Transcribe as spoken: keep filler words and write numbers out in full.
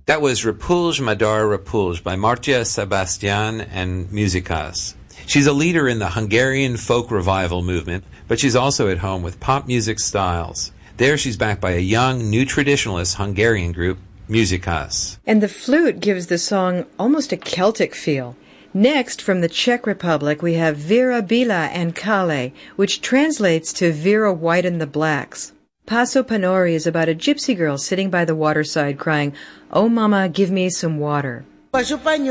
That was Repulj Madar Repulj by Marcia Sebastian and Musicas. She's a leader in the Hungarian folk revival movement, but she's also at home with pop music styles. There she's backed by a young, new traditionalist Hungarian group, Musicas. And the flute gives the song almost a Celtic feel. Next, from the Czech Republic, we have Vera Bila and Kale, which translates to Vera Whiten the Blacks. Paso Panori is about a gypsy girl sitting by the waterside crying, "Oh, mama, give me some water."